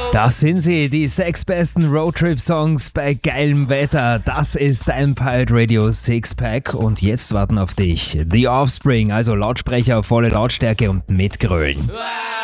Das sind sie, die 6 besten Roadtrip-Songs bei geilem Wetter. Das ist dein Pirate Radio Sixpack und jetzt warten auf dich The Offspring, also Lautsprecher auf volle Lautstärke und mitgrölen.